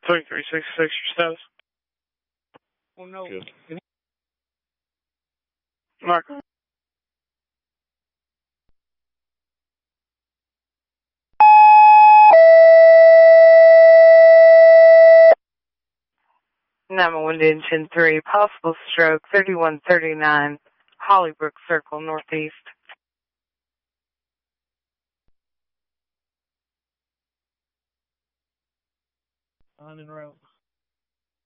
2366, your status. Oh, no. Good. Mark. Number 110-3, possible stroke, 3139, Hollybrook Circle, Northeast. On en route.